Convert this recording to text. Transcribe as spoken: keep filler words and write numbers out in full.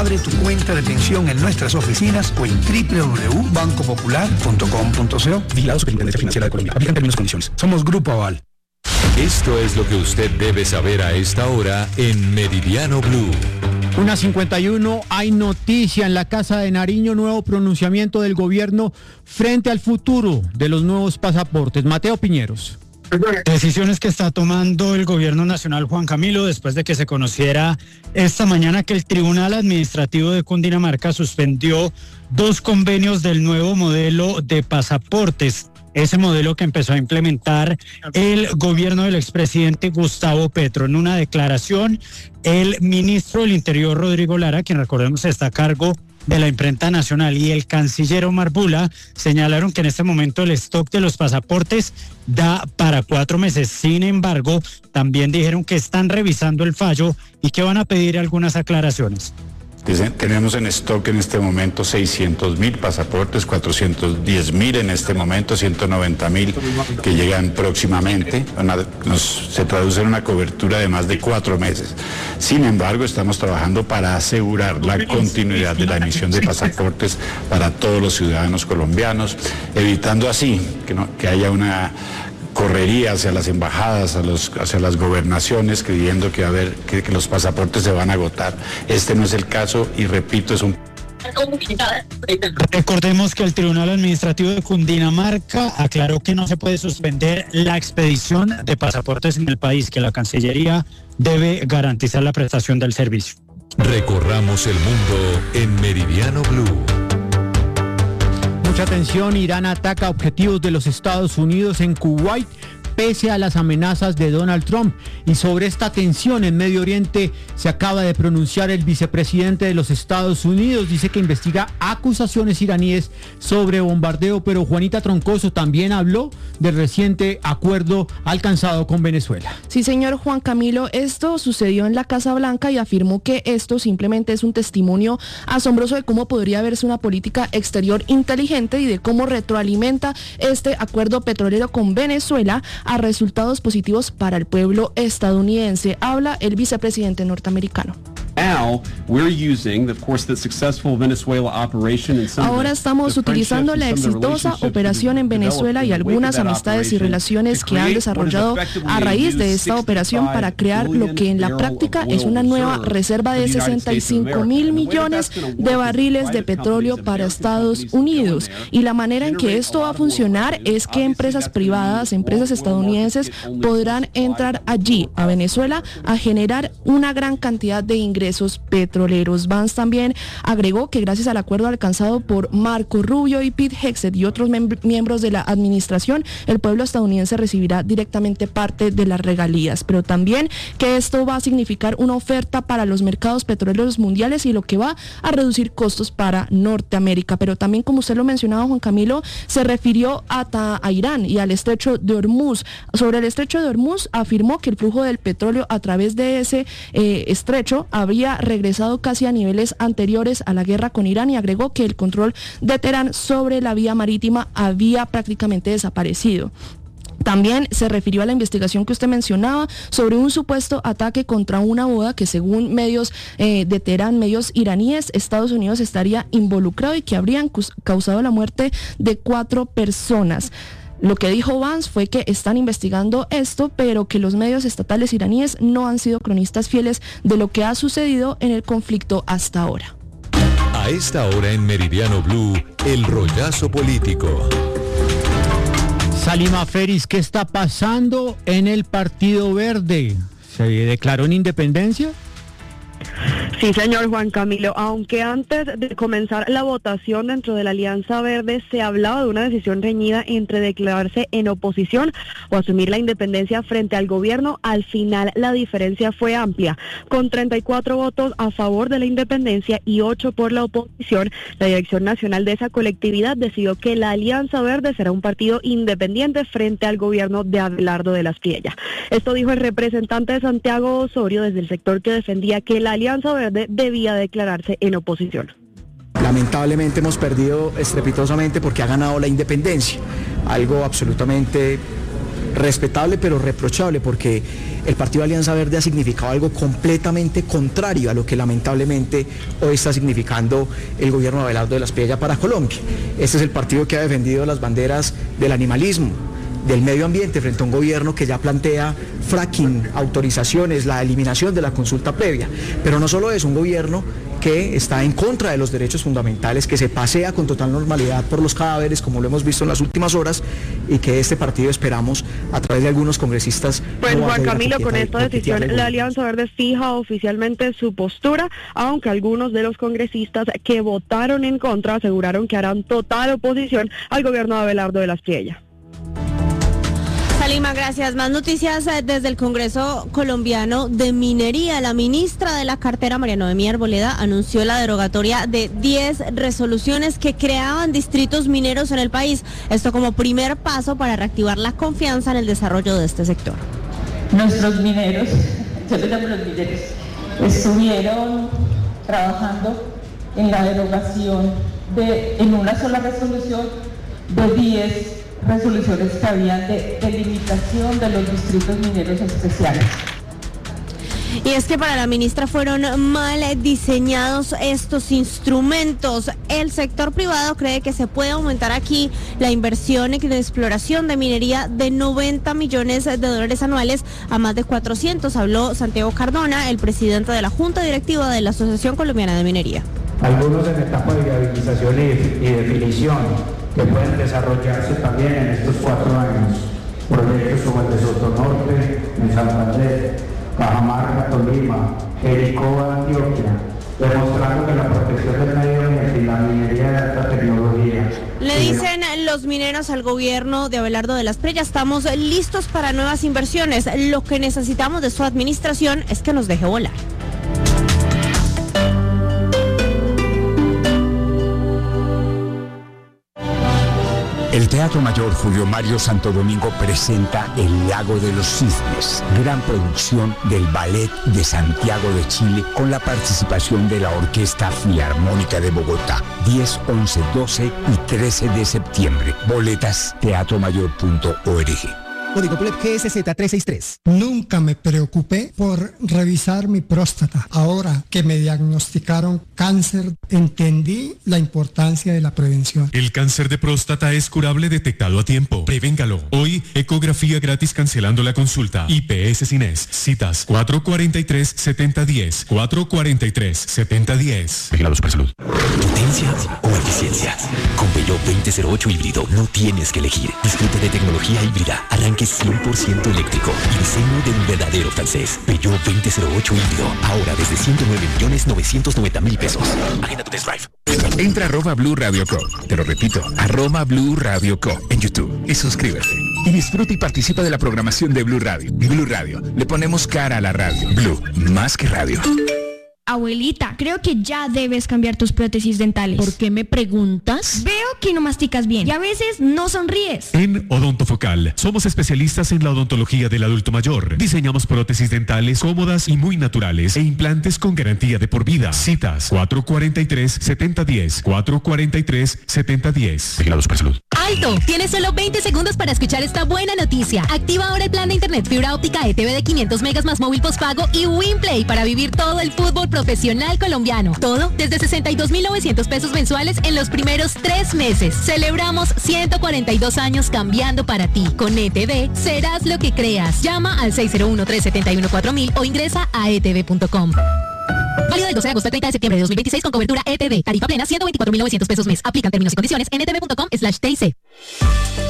Abre tu cuenta de pensión en nuestras oficinas o en doble u doble u doble u punto banco popular punto com punto co. Vigilado Superintendencia Financiera de Colombia. Aplican términos y condiciones. Somos Grupo Aval. Esto es lo que usted debe saber a esta hora en Meridiano Blue. Una cincuenta y uno, hay noticia en la Casa de Nariño, nuevo pronunciamiento del gobierno frente al futuro de los nuevos pasaportes. Mateo Piñeros. Decisiones que está tomando el gobierno nacional, Juan Camilo, después de que se conociera esta mañana que el Tribunal Administrativo de Cundinamarca suspendió dos convenios del nuevo modelo de pasaportes. Ese modelo que empezó a implementar el gobierno del expresidente Gustavo Petro. En una declaración, el ministro del Interior, Rodrigo Lara, quien recordemos está a cargo de la imprenta nacional, y el canciller Omar Bula señalaron que en este momento el stock de los pasaportes da para cuatro meses. Sin embargo, también dijeron que están revisando el fallo y que van a pedir algunas aclaraciones. Tenemos en stock en este momento seiscientos mil pasaportes, cuatrocientos diez mil en este momento, ciento noventa mil que llegan próximamente. Una, nos, se traduce en una cobertura de más de cuatro meses. Sin embargo, estamos trabajando para asegurar la continuidad de la emisión de pasaportes para todos los ciudadanos colombianos, evitando así que, no, que haya una correría hacia las embajadas, a los, hacia las gobernaciones, creyendo que, a ver, que, que los pasaportes se van a agotar. Este no es el caso y repito, es un... Recordemos que el Tribunal Administrativo de Cundinamarca aclaró que no se puede suspender la expedición de pasaportes en el país, que la Cancillería debe garantizar la prestación del servicio. Recorramos el mundo en Meridiano Blue. Mucha atención, Irán ataca objetivos de los Estados Unidos en Kuwait pese a las amenazas de Donald Trump. Y sobre esta tensión en Medio Oriente se acaba de pronunciar el vicepresidente de los Estados Unidos. Dice que investiga acusaciones iraníes sobre bombardeo, pero Juanita Troncoso también habló del reciente acuerdo alcanzado con Venezuela. Sí, señor Juan Camilo, esto sucedió en la Casa Blanca y afirmó que esto simplemente es un testimonio asombroso de cómo podría verse una política exterior inteligente y de cómo retroalimenta este acuerdo petrolero con Venezuela a resultados positivos para el pueblo estadounidense. Habla el vicepresidente norteamericano. Ahora estamos utilizando la exitosa operación en Venezuela y algunas amistades y relaciones que han desarrollado a raíz de esta operación para crear lo que en la práctica es una nueva reserva de sesenta y cinco mil millones de barriles de petróleo para Estados Unidos. Y la manera en que esto va a funcionar es que empresas privadas, empresas estadounidenses podrán entrar allí a Venezuela a generar una gran cantidad de ingresos petroleros. Vance también agregó que gracias al acuerdo alcanzado por Marco Rubio y Pete Hegseth y otros mem- miembros de la administración, el pueblo estadounidense recibirá directamente parte de las regalías, pero también que esto va a significar una oferta para los mercados petroleros mundiales y lo que va a reducir costos para Norteamérica. Pero también, como usted lo mencionaba, Juan Camilo, se refirió a, ta- a Irán y al estrecho de Hormuz. Sobre el estrecho de Hormuz afirmó que el flujo del petróleo a través de ese eh, estrecho habría regresado casi a niveles anteriores a la guerra con Irán, y agregó que el control de Teherán sobre la vía marítima había prácticamente desaparecido. También se refirió a la investigación que usted mencionaba sobre un supuesto ataque contra una boda que, según medios eh, de Teherán, medios iraníes, Estados Unidos estaría involucrado y que habrían causado la muerte de cuatro personas. Lo que dijo Vance fue que están investigando esto, pero que los medios estatales iraníes no han sido cronistas fieles de lo que ha sucedido en el conflicto hasta ahora. A esta hora en Meridiano Blue, el rollazo político. Salima Feris, ¿qué está pasando en el Partido Verde? ¿Se declaró en independencia? Sí, señor Juan Camilo, aunque antes de comenzar la votación dentro de la Alianza Verde se hablaba de una decisión reñida entre declararse en oposición o asumir la independencia frente al gobierno, al final la diferencia fue amplia. Con treinta y cuatro votos a favor de la independencia y ocho por la oposición, la dirección nacional de esa colectividad decidió que la Alianza Verde será un partido independiente frente al gobierno de Abelardo de la Espriella. Esto dijo el representante de Santiago Osorio desde el sector que defendía que la Alianza Verde debía declararse en oposición. Lamentablemente hemos perdido estrepitosamente porque ha ganado la independencia, algo absolutamente respetable pero reprochable, porque el Partido Alianza Verde ha significado algo completamente contrario a lo que lamentablemente hoy está significando el gobierno de Abelardo de la Espriella para Colombia. Este es el partido que ha defendido las banderas del animalismo, del medio ambiente, frente a un gobierno que ya plantea fracking, autorizaciones, la eliminación de la consulta previa. Pero no solo es un gobierno que está en contra de los derechos fundamentales, que se pasea con total normalidad por los cadáveres, como lo hemos visto en las últimas horas, y que este partido, esperamos, a través de algunos congresistas... Pues no Juan Camilo, con esta decisión la Alianza Verde fija oficialmente su postura, aunque algunos de los congresistas que votaron en contra aseguraron que harán total oposición al gobierno de Abelardo de la Espriella. Salima, gracias. Más noticias desde el Congreso colombiano de Minería. La ministra de la cartera, María Noemí Arboleda, anunció la derogatoria de diez resoluciones que creaban distritos mineros en el país. Esto como primer paso para reactivar la confianza en el desarrollo de este sector. Nuestros mineros, yo les llamo los mineros, estuvieron trabajando en la derogación de, en una sola resolución, de diez resoluciones que habían de delimitación de los distritos mineros especiales. Y es que para la ministra fueron mal diseñados estos instrumentos. El sector privado cree que se puede aumentar aquí la inversión en exploración de minería de noventa millones de dólares anuales a más de cuatrocientos. Habló Santiago Cardona, el presidente de la Junta Directiva de la Asociación Colombiana de Minería. Algunos en etapa de viabilización y, y definición, que pueden desarrollarse también en estos cuatro años. Proyectos como el de Sotonorte, en Santander, Cajamarca, Tolima, Jericó, Antioquia, demostrando que la protección del medio ambiente y la minería de alta tecnología. Le dicen los mineros al gobierno de Abelardo de la Espriella: estamos listos para nuevas inversiones. Lo que necesitamos de su administración es que nos deje volar. El Teatro Mayor Julio Mario Santo Domingo presenta El Lago de los Cisnes, gran producción del Ballet de Santiago de Chile, con la participación de la Orquesta Filarmónica de Bogotá, diez, once, doce y trece de septiembre. Boletas teatro mayor punto org. Código P U L E P G S Z trescientos sesenta y tres. Nunca me preocupé por revisar mi próstata. Ahora que me diagnosticaron cáncer, entendí la importancia de la prevención. El cáncer de próstata es curable detectado a tiempo. Prevéngalo. Hoy, ecografía gratis cancelando la consulta. I P S Cines. Citas cuatro cuatro tres, siete cero uno cero. cuatro cuatro tres, siete cero uno cero. Vigilado Supersalud. ¿Potencia o eficiencia? Con Peugeot veinte cero ocho híbrido no tienes que elegir. Disfrute de tecnología híbrida. Arranque cien por ciento eléctrico y diseño de un verdadero francés. Peugeot veinte cero ocho híbrido. Ahora desde ciento nueve millones novecientos noventa mil pesos. Agenda tu test drive. Entra a arroba Blue Radio Co. Te lo repito, arroba Blue Radio Co. en YouTube y suscríbete. Y disfruta y participa de la programación de Blue Radio. Blue Radio, le ponemos cara a la radio. Blue, más que radio. Abuelita, creo que ya debes cambiar tus prótesis dentales. ¿Por qué me preguntas? Veo que no masticas bien y a veces no sonríes. En Odontofocal somos especialistas en la odontología del adulto mayor. Diseñamos prótesis dentales cómodas y muy naturales e implantes con garantía de por vida. Citas cuatro cuatro tres, siete cero uno cero. cuatro cuatro tres, siete cero uno cero. Vigilado Supersalud. ¡Alto! Tienes solo veinte segundos para escuchar esta buena noticia. Activa ahora el plan de internet fibra óptica E T V de quinientos megas más móvil postpago y WinPlay para vivir todo el fútbol profesional colombiano. Todo desde sesenta y dos mil novecientos pesos mensuales en los primeros tres meses. Celebramos ciento cuarenta y dos años cambiando para ti. Con E T V serás lo que creas. Llama al seis cero uno, tres siete uno, cuatro mil o ingresa a e t v punto com. Válido del doce de agosto al treinta de septiembre de dos mil veintiséis con cobertura E T V. Tarifa plena ciento veinticuatro mil novecientos pesos mes. Aplican términos y condiciones en e t v punto com slash t i c.